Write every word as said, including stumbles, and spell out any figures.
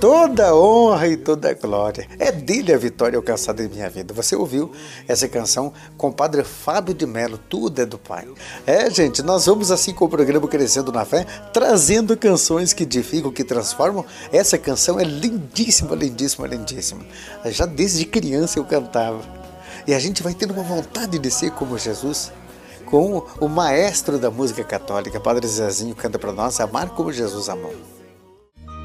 Toda honra e toda glória. É dele a vitória alcançada em minha vida. Você ouviu essa canção com o padre Fábio de Mello, Tudo é do Pai. É, gente, nós vamos assim com o programa Crescendo na Fé, trazendo canções que edificam, que transformam. Essa canção é lindíssima, lindíssima, lindíssima. Já desde criança eu cantava. E a gente vai tendo uma vontade de ser como Jesus, com o maestro da música católica, Padre Zezinho, canta para nós, Amar como Jesus amou.